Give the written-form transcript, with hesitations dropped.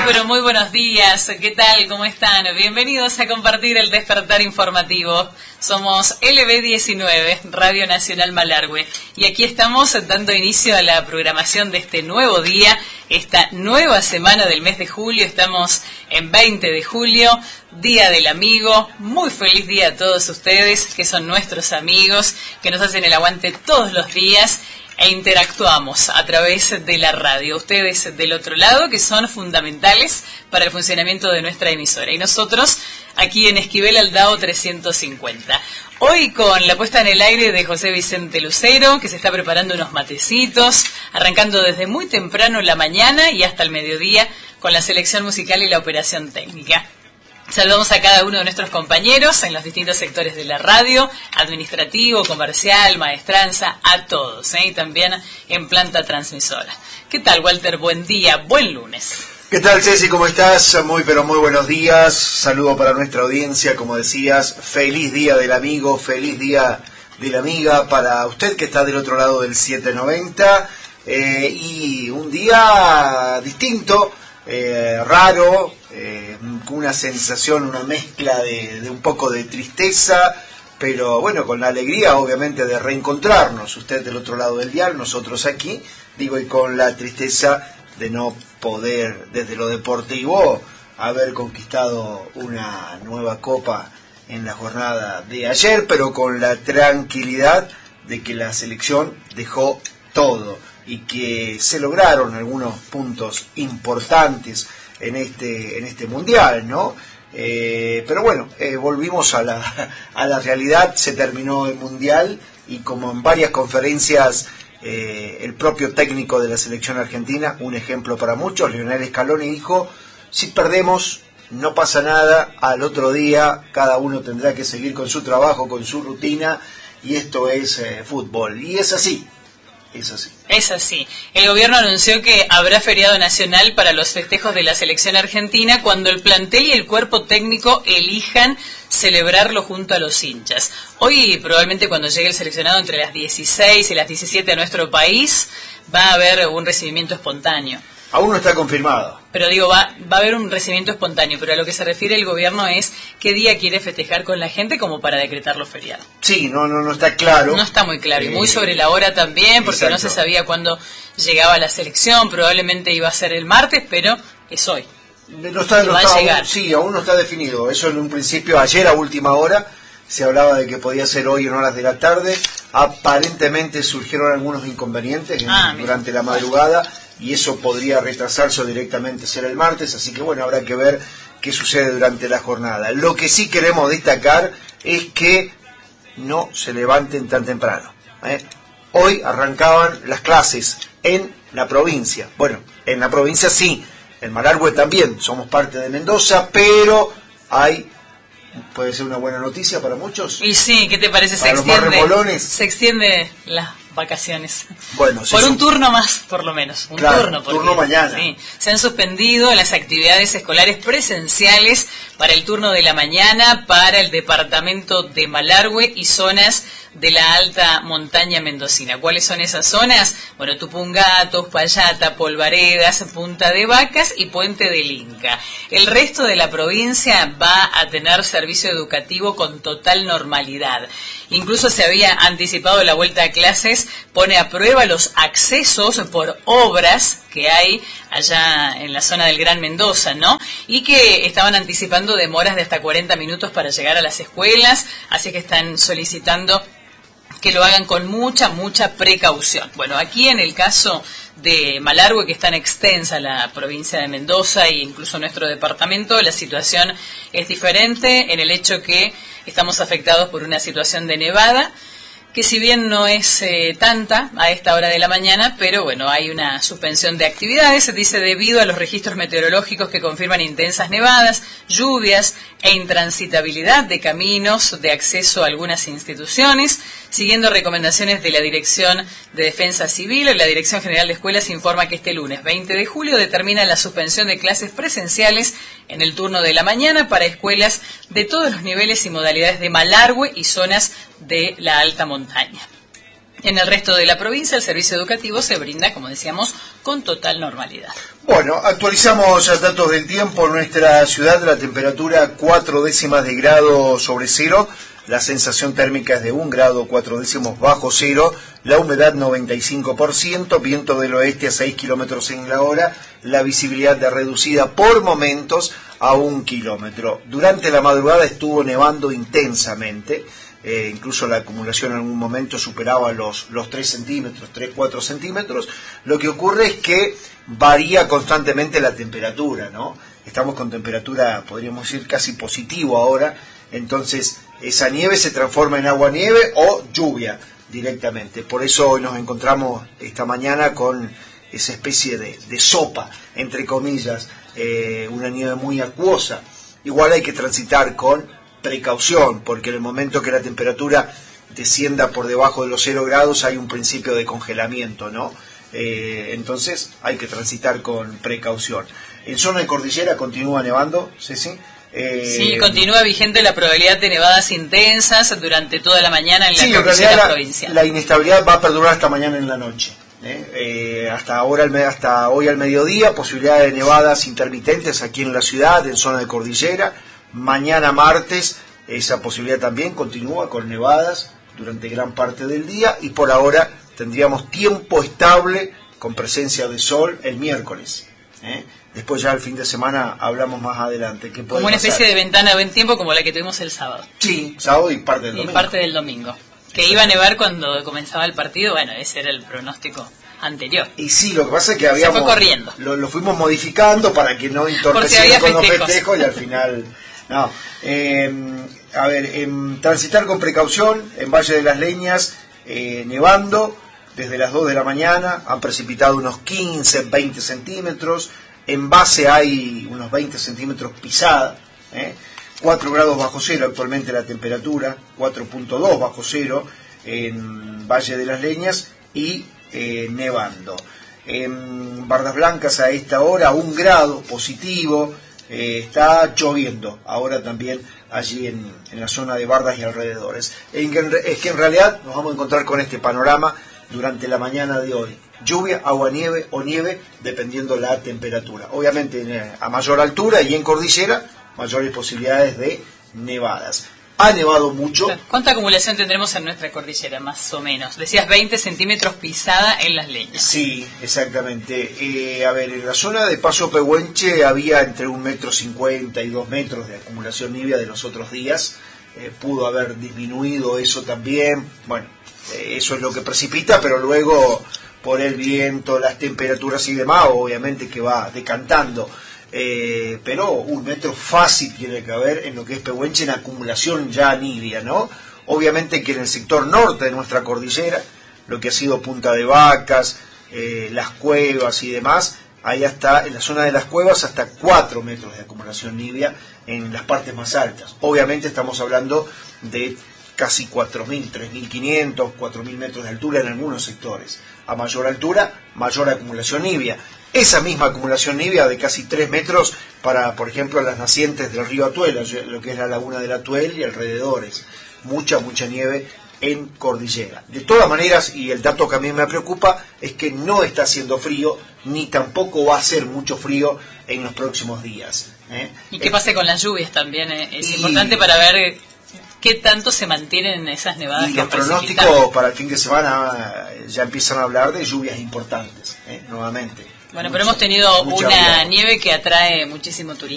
pero muy buenos días. ¿Qué tal? ¿Cómo están? Bienvenidos a compartir el despertar informativo. Somos LB19, Radio Nacional Malargüe. Y aquí estamos dando inicio a la programación de este nuevo día, esta nueva semana del mes de julio. Estamos en 20 de julio, Día del Amigo. Muy feliz día a todos ustedes, que son nuestros amigos, que nos hacen el aguante todos los días. E interactuamos a través de la radio. Ustedes del otro lado, que son fundamentales para el funcionamiento de nuestra emisora. Y nosotros aquí en Esquivel Aldao 350. Hoy con la puesta en el aire de José Vicente Lucero, que se está preparando unos matecitos, arrancando desde muy temprano en la mañana y hasta el mediodía con la selección musical y la operación técnica. Saludamos a cada uno de nuestros compañeros en los distintos sectores de la radio, administrativo, comercial, maestranza, a todos, y también en planta transmisora. ¿Qué tal, Walter? Buen día, buen lunes. ¿Qué tal, Ceci? ¿Cómo estás? Muy, pero muy buenos días. Saludo para nuestra audiencia, como decías, feliz día del amigo, feliz día de la amiga para usted que está del otro lado del 790. Y un día distinto, raro, con una sensación, una mezcla de un poco de tristeza, pero bueno, con la alegría obviamente de reencontrarnos, usted del otro lado del dial, nosotros aquí, digo, y con la tristeza de no poder desde lo deportivo haber conquistado una nueva copa en la jornada de ayer, pero con la tranquilidad de que la selección dejó todo y que se lograron algunos puntos importantes en este mundial, ¿no? Pero bueno, volvimos a la realidad, se terminó el mundial y como en varias conferencias el propio técnico de la selección argentina, un ejemplo para muchos, Lionel Scaloni, dijo: si perdemos no pasa nada, al otro día cada uno tendrá que seguir con su trabajo, con su rutina, y esto es fútbol, y es así. Es así. Es así. El gobierno anunció que habrá feriado nacional para los festejos de la selección argentina cuando el plantel y el cuerpo técnico elijan celebrarlo junto a los hinchas. Hoy, probablemente cuando llegue el seleccionado entre las 16 y las 17 a nuestro país, va a haber un recibimiento espontáneo. Aún no está confirmado. Pero digo, va a haber un recibimiento espontáneo, pero a lo que se refiere el gobierno es qué día quiere festejar con la gente como para decretarlo feriado. Sí, no está claro. No está muy claro, y muy sobre la hora también, porque exacto, no se sabía cuándo llegaba la selección, probablemente iba a ser el martes, pero es hoy. Aún no está definido. Eso en un principio, ayer a última hora, se hablaba de que podía ser hoy en horas de la tarde. Aparentemente surgieron algunos inconvenientes durante la madrugada, y eso podría retrasarse o directamente ser el martes, así que bueno, habrá que ver qué sucede durante la jornada. Lo que sí queremos destacar es que no se levanten tan temprano. Hoy arrancaban las clases en la provincia. Bueno, en la provincia sí, en Malargüe también, somos parte de Mendoza, pero puede ser una buena noticia para muchos. Y sí, ¿qué te parece? Se extiende las vacaciones. Bueno, por un turno más, por lo menos. Turno mañana. Sí, se han suspendido las actividades escolares presenciales para el turno de la mañana para el departamento de Malargüe y zonas de la alta montaña mendocina. ¿Cuáles son esas zonas? Bueno, Tupungato, Uspallata, Polvaredas, Punta de Vacas y Puente del Inca. El resto de la provincia va a tener servicio educativo con total normalidad. Incluso se había anticipado la vuelta a clases, pone a prueba los accesos por obras que hay allá en la zona del Gran Mendoza, ¿no? Y que estaban anticipando demoras de hasta 40 minutos para llegar a las escuelas, así que están solicitando que lo hagan con mucha precaución. Bueno, aquí en el caso de Malargüe, que es tan extensa la provincia de Mendoza e incluso nuestro departamento, la situación es diferente en el hecho que estamos afectados por una situación de nevada, que si bien no es tanta a esta hora de la mañana, pero bueno, hay una suspensión de actividades, se dice debido a los registros meteorológicos que confirman intensas nevadas, lluvias e intransitabilidad de caminos de acceso a algunas instituciones. Siguiendo recomendaciones de la Dirección de Defensa Civil, la Dirección General de Escuelas informa que este lunes 20 de julio determina la suspensión de clases presenciales en el turno de la mañana para escuelas de todos los niveles y modalidades de Malargüe y zonas de la alta montaña. En el resto de la provincia el servicio educativo se brinda, como decíamos, con total normalidad. Bueno, actualizamos los datos del tiempo. En nuestra ciudad la temperatura 4 décimas de grado sobre cero, la sensación térmica es de 1 grado 4 décimos bajo cero, la humedad 95%, viento del oeste a 6 kilómetros en la hora, la visibilidad reducida por momentos a 1 kilómetro. Durante la madrugada estuvo nevando intensamente. Incluso la acumulación en algún momento superaba los 3 centímetros, 3-4 centímetros. Lo que ocurre es que varía constantemente la temperatura, ¿no? Estamos con temperatura, podríamos decir, casi positivo ahora, entonces esa nieve se transforma en agua-nieve o lluvia directamente. Por eso hoy nos encontramos esta mañana con esa especie de sopa, entre comillas, una nieve muy acuosa. Igual hay que transitar con precaución, porque en el momento que la temperatura descienda por debajo de los 0 grados hay un principio de congelamiento, ¿no? Entonces hay que transitar con precaución. En zona de cordillera continúa nevando, Ceci. Sí, continúa vigente la probabilidad de nevadas intensas durante toda la mañana en la cordillera en realidad provincial. La inestabilidad va a perdurar hasta mañana en la noche. Hasta hoy al mediodía, posibilidad de nevadas intermitentes aquí en la ciudad, en zona de cordillera. Mañana martes esa posibilidad también continúa con nevadas durante gran parte del día y por ahora tendríamos tiempo estable con presencia de sol el miércoles. Después ya el fin de semana hablamos más adelante. ¿Qué puede como una pasar? especie de ventana de buen tiempo como la que tuvimos el sábado. Sí, sábado y parte del domingo. Y parte del domingo. Que iba a nevar cuando comenzaba el partido, bueno, ese era el pronóstico anterior. Y sí, lo que pasa es que habíamos... Se fue corriendo. Lo fuimos modificando para que no entorpeciera con los festejos y al final... No, a ver, transitar con precaución en Valle de las Leñas, nevando desde las 2 de la mañana, han precipitado unos 15, 20 centímetros, en base hay unos 20 centímetros pisada, 4 grados bajo cero actualmente la temperatura, 4.2 bajo cero en Valle de las Leñas y nevando. En Bardas Blancas a esta hora 1 grado positivo. Está lloviendo ahora también allí en la zona de Bardas y alrededores. Es que en realidad nos vamos a encontrar con este panorama durante la mañana de hoy. Lluvia, agua-nieve o nieve, dependiendo la temperatura. Obviamente a mayor altura y en cordillera, mayores posibilidades de nevadas. Ha nevado mucho. ¿Cuánta acumulación tendremos en nuestra cordillera, más o menos? Decías 20 centímetros pisada en las Leñas. Sí, exactamente. A ver, en la zona de Paso Pehuenche había entre 1,50 m y 2 metros de acumulación nívea de los otros días. Pudo haber disminuido eso también. Bueno, eso es lo que precipita, pero luego por el viento, las temperaturas y demás, obviamente que va decantando. Pero 1 metro fácil tiene que haber en lo que es Pehuenche en acumulación ya nívea, ¿no? Obviamente que en el sector norte de nuestra cordillera, lo que ha sido Punta de Vacas, las cuevas y demás, ahí hasta, en la zona de las cuevas, hasta 4 metros de acumulación nívea en las partes más altas. Obviamente estamos hablando de casi 4.000, 3.500, 4.000 metros de altura en algunos sectores. A mayor altura, mayor acumulación nívea. Esa misma acumulación nívea de casi 3 metros para, por ejemplo, las nacientes del río Atuel, lo que es la laguna del Atuel y alrededores. Mucha nieve en cordillera. De todas maneras, y el dato que a mí me preocupa, es que no está haciendo frío, ni tampoco va a hacer mucho frío en los próximos días. ¿Y qué pasa con las lluvias también? Es importante para ver qué tanto se mantienen esas nevadas. Y los pronósticos para el fin de semana ya empiezan a hablar de lluvias importantes, nuevamente. Bueno, pero hemos tenido una nieve que atrae muchísimo turismo.